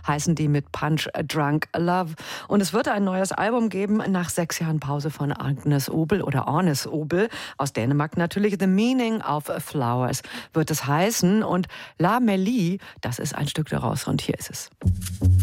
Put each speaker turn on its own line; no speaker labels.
heißen die mit Punch Drunk Love. Und es wird ein neues Album geben nach 6 Jahren Pause von Agnes Obel oder Agnes Obel aus Dänemark natürlich. The Meaning of Flowers wird es heißen. Und La Mélie, das ist ein Stück daraus und hier ist es.